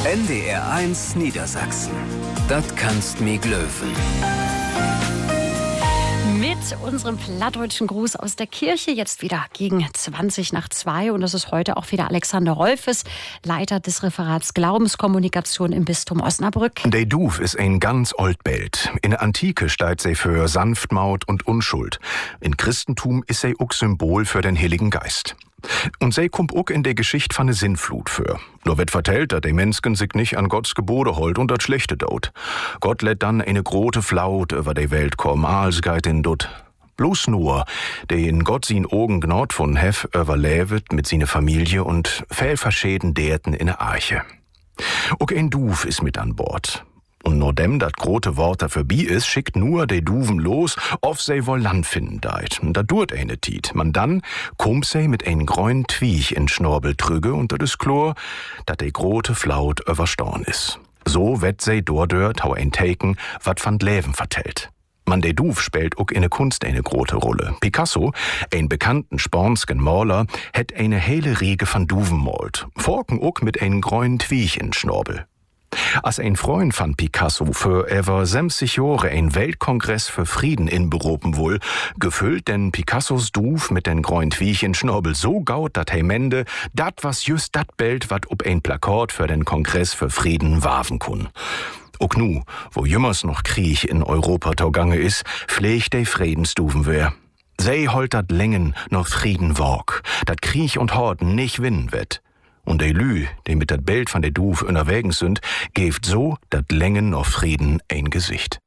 NDR1 Niedersachsen. Das kannst mi glöwen. Mit unserem plattdeutschen Gruß aus der Kirche jetzt wieder gegen 2:20. Und das ist heute auch wieder Alexander Rolfes, Leiter des Referats Glaubenskommunikation im Bistum Osnabrück. Der Duf ist ein ganz old Bild. In der Antike steht sie für Sanftmaut und Unschuld. In Christentum ist sie auch Symbol für den Heiligen Geist. Und sie kommt auch in der Geschichte von ne Sinnflut für. Nur wird vertellt, dass die Menschen sich nicht an Gottes Gebote holt und das Schlechte dort. Gott lädt dann eine große Flaut über die Welt kommen, als geht in dort. Bloß nur, der in Gott sin Augen gnot von Hef überlebt mit seiner Familie und viel verschieden Derten in der Arche. Auch ein Duf ist mit an Bord. Und nur dem dat grote Wort dafür bi is, schickt nur de Duven los, auf sei wohl Land finden deit. Und da durt eine Tiet. Man dann kommt sei mit ein grünen Twiech in Schnorbel trüge unter des Chlor, dat de grote Flaut überstorn is. So wett sei dordört hau ein Taken, wat van Leben vertellt. Man de Duf spielt auch in der Kunst eine große Rolle. Picasso, ein bekannten spornsken Maler, het eine hele Riege van Duven malt. Forken auch mit ein grünen Twiech in Schnorbel. Als ein Freund von Picasso für ever 70 Jahre ein Weltkongress für Frieden inberoben wohl, gefüllt denn Picassos Duf mit den grünen Twiech in Schnorbel so gaut, dat he Mende dat was just dat Bild, wat ob ein Plakat für den Kongress für Frieden waven kun. Auch nu, wo jümmers noch Krieg in Europa togange is, pflegt de Friedensduven wer. Sei holt dat Längen noch Frieden wog, dat Krieg und Horden nicht winnen wird. Und de Lü, die mit dat Bild von de Duf unterwegs sind, geeft so dat Längen noch Frieden ein Gesicht.